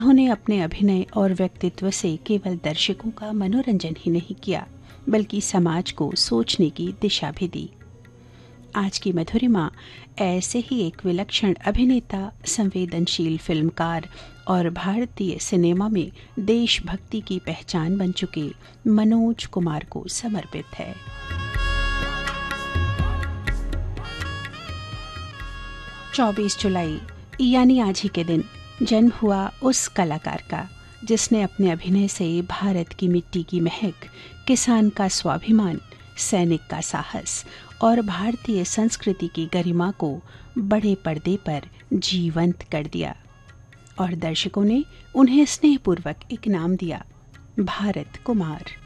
उन्होंने अपने अभिनय और व्यक्तित्व से केवल दर्शकों का मनोरंजन ही नहीं किया, बल्कि समाज को सोचने की दिशा भी दी। आज की मधुरिमा ऐसे ही एक विलक्षण अभिनेता, संवेदनशील फिल्मकार और भारतीय सिनेमा में देशभक्ति की पहचान बन चुके मनोज कुमार को समर्पित है। 24 जुलाई यानी आज ही के दिन जन्म हुआ उस कलाकार का जिसने अपने अभिनय से भारत की मिट्टी की महक, किसान का स्वाभिमान, सैनिक का साहस और भारतीय संस्कृति की गरिमा को बड़े पर्दे पर जीवंत कर दिया। और दर्शकों ने उन्हें स्नेहपूर्वक एक नाम दिया, भारत कुमार।